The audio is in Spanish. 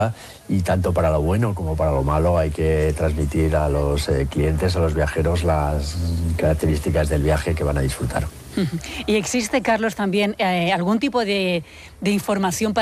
Y tanto para lo bueno como para lo malo hay que transmitir a los clientes, a los viajeros, las características del viaje que van a disfrutar. ¿Y existe, Carlos, también algún tipo de información para